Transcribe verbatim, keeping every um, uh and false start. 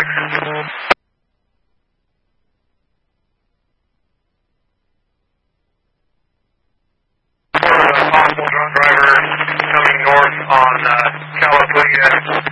Possible drunk driver coming north on uh, California